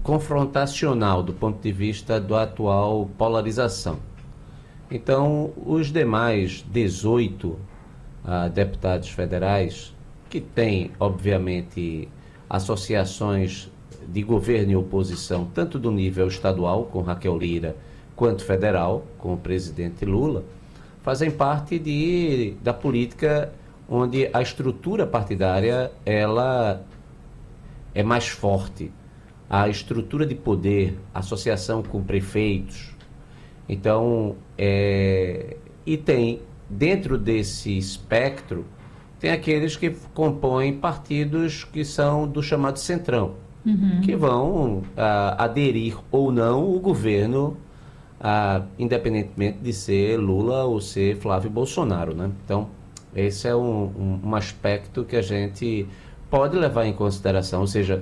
confrontacional do ponto de vista da atual polarização. Então, os demais 18 deputados federais, que têm, obviamente, associações de governo e oposição, tanto do nível estadual, com Raquel Lira, quanto federal, com o presidente Lula, fazem parte da política onde a estrutura partidária ela é mais forte. A estrutura de poder, associação com prefeitos. Então, e tem, dentro desse espectro, tem aqueles que compõem partidos que são do chamado centrão, que vão aderir ou não o governo, independentemente de ser Lula ou ser Flávio Bolsonaro, né? Então, esse é um aspecto que a gente pode levar em consideração, ou seja,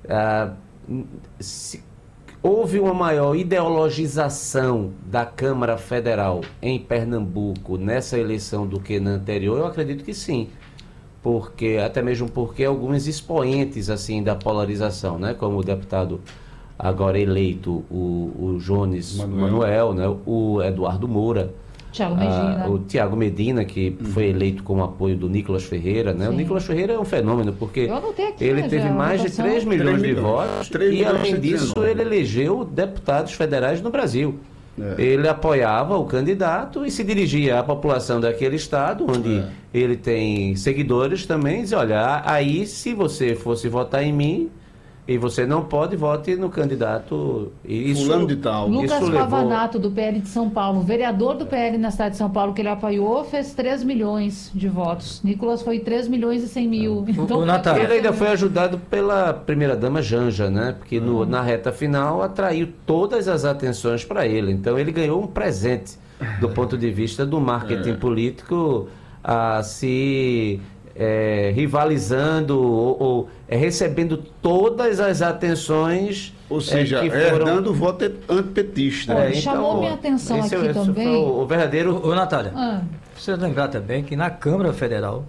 houve uma maior ideologização da Câmara Federal em Pernambuco nessa eleição do que na anterior? Eu acredito que sim, até mesmo porque alguns expoentes assim da polarização, né, como o deputado agora eleito, o Jones Manuel, né, o Eduardo Moura, o Tiago Medina, que foi eleito com o apoio do Nicolas Ferreira, né? O Nicolas Ferreira é um fenômeno, porque ele teve mais de 3 milhões de votos e, além disso, ele elegeu deputados federais no Brasil. Ele apoiava o candidato e se dirigia à população daquele estado, onde ele tem seguidores também, e dizia, olha, aí se você fosse votar em mim, e você não pode, vote no candidato. Fulano de tal. Lucas Pavanato, do PL de São Paulo, vereador do PL na cidade de São Paulo, que ele apoiou, fez 3 milhões de votos. Nicolas foi 3 milhões e 100 mil. Então, ele ainda foi ajudado pela primeira-dama Janja, né? Porque na reta final atraiu todas as atenções para ele. Então ele ganhou um presente do ponto de vista do marketing político rivalizando ou recebendo todas as atenções, ou seja, herdando o voto antipetista. Chamou minha atenção aqui também o verdadeiro... Natália, precisa lembrar também que na Câmara Federal,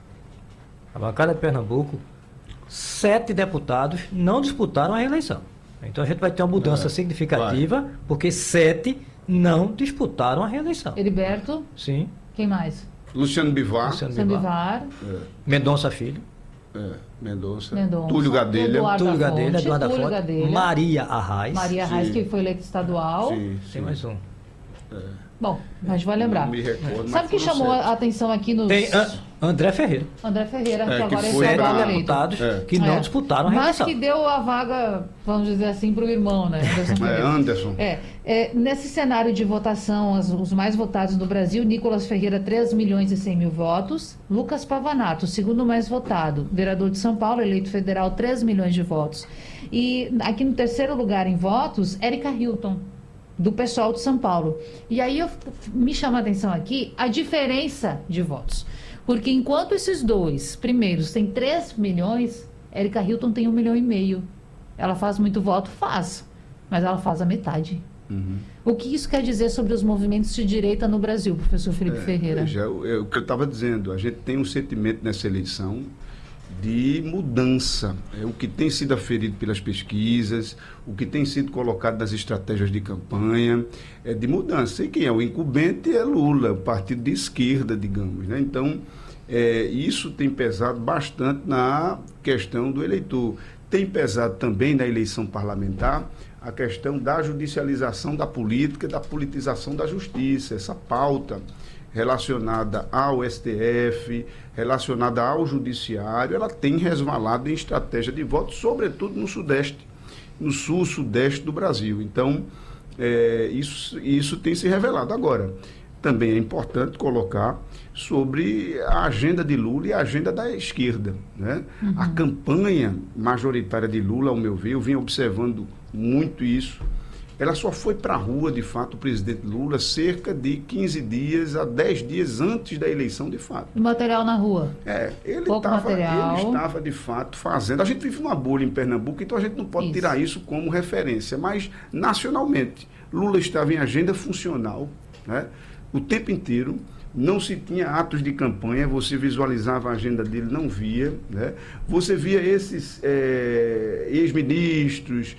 a bancada de Pernambuco, 7 deputados não disputaram a reeleição. Então a gente vai ter uma mudança significativa, porque 7 não disputaram a reeleição. Heriberto? Sim. Quem mais? Luciano Bivar. Mendonça Filho. Mendonça. Túlio Gadelha. Eduardo Fonte. Maria Arraes. Que foi eleita estadual. Tem mais um. Bom, a gente vai lembrar. Não me recordo, sabe o que chamou a atenção aqui nos... Tem André Ferreira. Que agora é estadual deputados que não disputaram a reeleição. Mas que deu a vaga, vamos dizer assim, para o irmão, né? Anderson. Nesse cenário de votação, os mais votados no Brasil, Nicolas Ferreira, 3 milhões e 100 mil votos. Lucas Pavanato, o segundo mais votado. Vereador de São Paulo, eleito federal, 3 milhões de votos. E aqui no terceiro lugar em votos, Érica Hilton, do pessoal de São Paulo. E aí me chama a atenção aqui a diferença de votos. Porque enquanto esses dois primeiros têm 3 milhões, Érica Hilton tem 1,5 milhão. Ela faz muito voto? Faz. Mas ela faz a metade. O que isso quer dizer sobre os movimentos de direita no Brasil, professor Felipe Ferreira? Veja, o que eu estava dizendo, a gente tem um sentimento nessa eleição de mudança. O que tem sido aferido pelas pesquisas, o que tem sido colocado nas estratégias de campanha, é de mudança. E quem é o incumbente é Lula, o partido de esquerda, digamos, né? Então, isso tem pesado bastante na questão do eleitor. Tem pesado também na eleição parlamentar a questão da judicialização da política, da politização da justiça, essa pauta relacionada ao STF, relacionada ao judiciário, ela tem resvalado em estratégia de voto, sobretudo no Sudeste, no Sul, Sudeste do Brasil. Então, isso tem se revelado. Agora, também é importante colocar sobre a agenda de Lula e a agenda da esquerda, né? A campanha majoritária de Lula, ao meu ver, eu vim observando muito isso, ela só foi para a rua, de fato, o presidente Lula, cerca de 15 dias a 10 dias antes da eleição, de fato. O material na rua? Ele estava, de fato, fazendo. A gente vive numa bolha em Pernambuco, então a gente não pode tirar isso como referência, mas nacionalmente, Lula estava em agenda funcional, né? O tempo inteiro. Não se tinha atos de campanha, você visualizava a agenda dele, não via, né? Você via esses ex-ministros,